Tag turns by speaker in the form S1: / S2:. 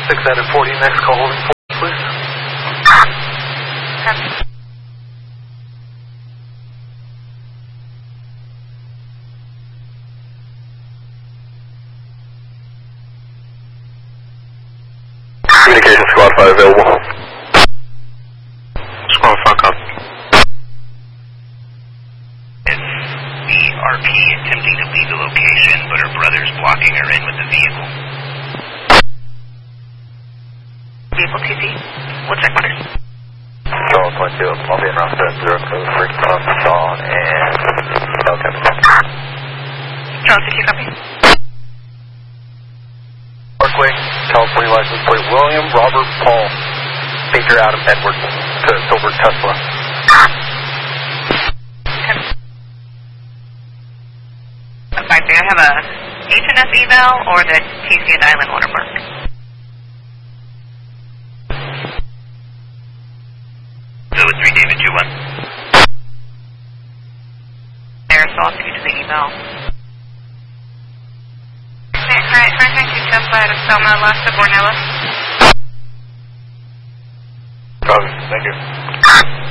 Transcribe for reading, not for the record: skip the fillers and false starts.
S1: 6 out of 40, next call holding 4, please.
S2: Communication Squad 5 available.
S1: Squad 5 copy.
S3: It's the RP attempting to leave the location, but her brother's blocking her in with the vehicle.
S4: Vehicle TC. We'll check orders.
S2: Control 22, I'll be in round 0 code 3 from Sean and Delta.
S4: Charles, did you copy?
S1: Parkway, California license plate William Robert Paul, Baker Adam Edward to Silver Tesla.
S4: I'm sorry, do I have a H&S eval or the TC at Island Waterpark?
S3: So 3 David 2-1.
S4: There, so I'll send you to the eval. Right, first name to Tesla out of Selma, last of Ornella.
S1: Copy, thank you.